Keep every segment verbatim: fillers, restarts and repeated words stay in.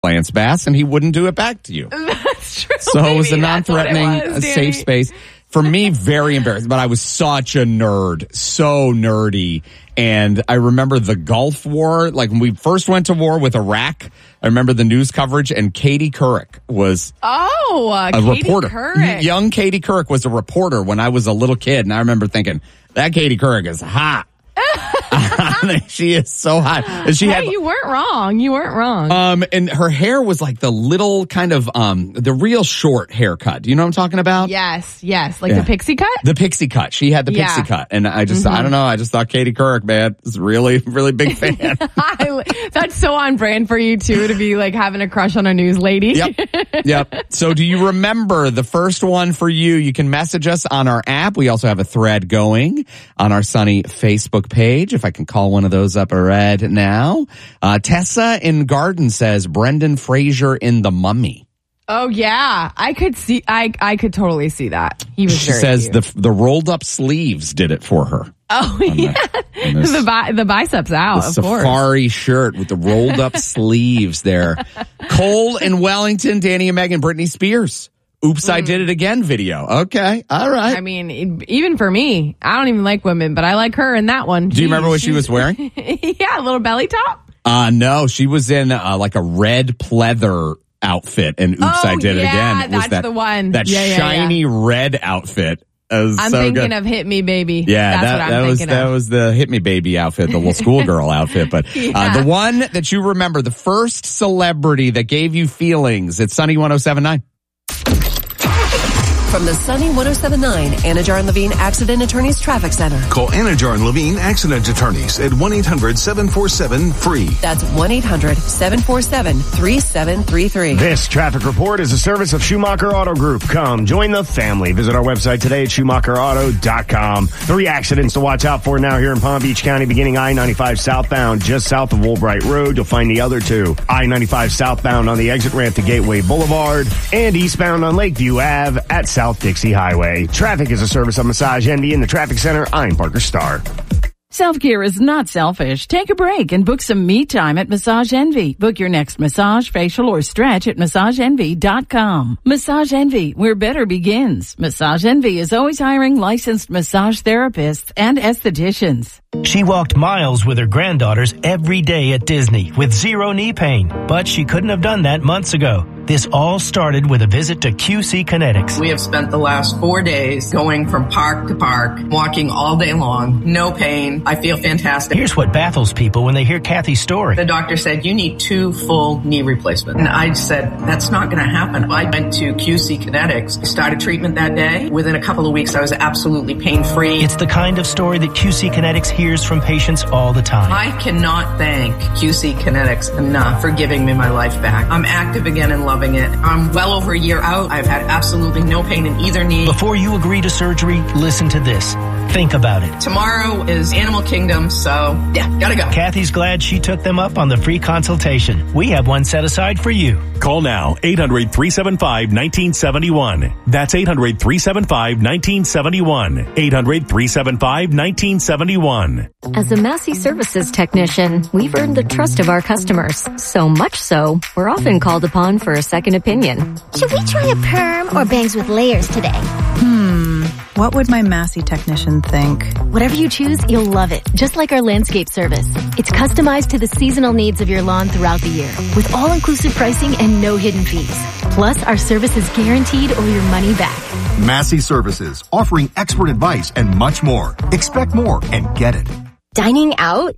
Lance Bass, and he wouldn't do it back to you. That's true. So Maybe it was a non-threatening, was, a safe space. For me, very embarrassing, but I was such a nerd, so nerdy. And I remember the Gulf War, like when we first went to war with Iraq, I remember the news coverage, and Katie Couric was oh, uh, a Katie reporter. Couric. Young Katie Couric was a reporter when I was a little kid, and I remember thinking, that Katie Couric is hot. She is so hot. And she hey, had, you weren't wrong. You weren't wrong. Um, and her hair was like the little kind of, um, the real short haircut. Do you know what I'm talking about? Yes, yes. Like Yeah. the pixie cut? The pixie cut. She had the Yeah. pixie cut. And I just, Mm-hmm. I don't know. I just thought Katie Couric, man, is really, really big fan. I, that's so on brand for you, too, to be like having a crush on a news lady. Yep. Yep. So do you remember the first one for you? You can message us on our app. We also have a thread going on our Sunny Facebook page. If I can call one of those up right now. Uh, Tessa in Garden says Brendan Fraser in The Mummy. Oh, yeah. I could see, I, I could totally see that. He was She very says cute. the the rolled up sleeves did it for her. Oh, yeah. on this- the, bi- the biceps out, The of course. safari shirt with the rolled up sleeves there. Cole in Wellington, Danny and Megan, Britney Spears. Oops, I did it again video. Okay. All right. I mean, it- even for me, I don't even like women, but I like her in that one. Do you remember what she was wearing? Yeah, a little belly top. Uh, no, she was in uh, like a red pleather outfit, and oops, Oh, I did it yeah, again. It was that's that, the one. That Yeah, yeah, shiny red outfit. It was I'm so thinking good. of Hit Me Baby. Yeah, That's that, what I'm that was thinking that of. was the Hit Me Baby outfit, the little schoolgirl outfit. But Yeah. uh, the one that you remember, the first celebrity that gave you feelings, it's Sunny one oh seven point nine. From the Sunny one oh seven point nine Anajar and Levine Accident Attorneys Traffic Center. Call Anajar and Levine Accident Attorneys at one eight hundred seven four seven free. That's one eight hundred seven four seven three seven three three. This traffic report is a service of Schumacher Auto Group. Come, join the family. Visit our website today at schumacher auto dot com. Three accidents to watch out for now here in Palm Beach County, beginning I ninety-five southbound just south of Woolbright Road. You'll find the other two. I ninety-five southbound on the exit ramp to Gateway Boulevard, and eastbound on Lakeview Avenue at South Dixie Highway. Traffic is a service of Massage Envy in the Traffic Center. I'm Parker Starr. Self-care is not selfish. Take a break and book some me time at Massage Envy. Book your next massage, facial, or stretch at massage envy dot com. Massage Envy, where better begins. Massage Envy is always hiring licensed massage therapists and estheticians. She walked miles with her granddaughters every day at Disney with zero knee pain, but she couldn't have done that months ago. This all started with a visit to Q C Kinetics. We have spent the last four days going from park to park, walking all day long, no pain. I feel fantastic. Here's what baffles people when they hear Kathy's story. The doctor said, you need two full knee replacements. And I said, that's not going to happen. I went to Q C Kinetics, started treatment that day. Within a couple of weeks, I was absolutely pain-free. It's the kind of story that Q C Kinetics hears from patients all the time. I cannot thank Q C Kinetics enough for giving me my life back. I'm active again and loving it. I'm well over a year out. I've had absolutely no pain in either knee. Before you agree to surgery, listen to this. Think about it. Tomorrow is Animal Kingdom, so yeah, gotta go. Kathy's glad she took them up on the free consultation. We have one set aside for you. Call now, eight hundred three seven five one nine seven one. That's eight hundred three seven five one nine seven one. eight hundred three seven five one nine seven one. As a Massey Services technician, we've earned the trust of our customers. So much so, we're often called upon for a second opinion. Should we try a perm or bangs with layers today? Hmm, what would my Massey technician think? Whatever you choose, you'll love it. Just like our landscape service. It's customized to the seasonal needs of your lawn throughout the year, with all-inclusive pricing and no hidden fees. Plus, our service is guaranteed or your money back. Massey Services, offering expert advice and much more. Expect more and get it. Dining out?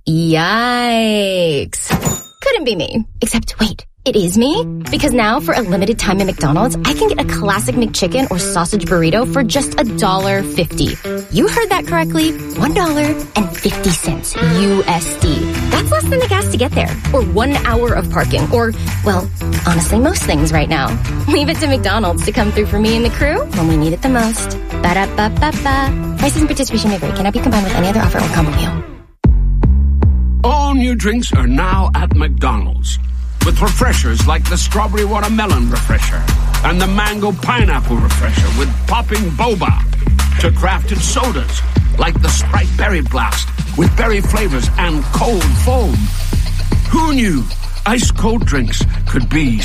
Yikes. Couldn't be me. Except, wait. It is me? Because now, for a limited time at McDonald's, I can get a classic McChicken or sausage burrito for just one dollar fifty. You heard that correctly. one dollar and fifty cents U S D. That's less than the gas to get there. Or one hour of parking. Or, well, honestly, most things right now. Leave it to McDonald's to come through for me and the crew when we need it the most. Ba-da-ba-ba-ba. Prices and participation may vary. Cannot be combined with any other offer or combo meal. All new drinks are now at McDonald's. With refreshers like the Strawberry Watermelon Refresher and the Mango Pineapple Refresher with popping boba, to crafted sodas like the Sprite Berry Blast with berry flavors and cold foam. Who knew ice cold drinks could be